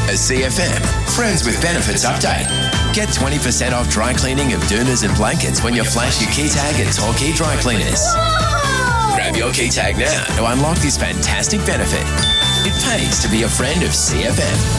A CFM Friends with Benefits update. Get 20% off dry cleaning of doomas and blankets when you flash your key tag at Torquay Dry Cleaners. Grab your key tag now to unlock this fantastic benefit. It pays to be a friend of CFM.